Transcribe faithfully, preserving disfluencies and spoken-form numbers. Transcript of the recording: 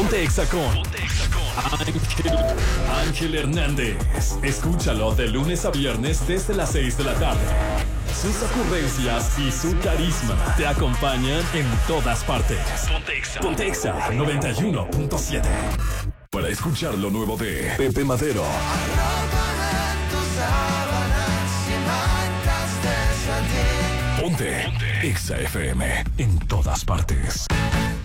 Ponte Exa con Ángel, Ángel Hernández. Escúchalo de lunes a viernes desde las seis de la tarde. Sus ocurrencias y su carisma te acompañan en todas partes. Ponte Exa, Ponte Exa noventa y uno punto siete. Para escuchar lo nuevo de Pepe Madero. Ponte Exa F M en todas partes.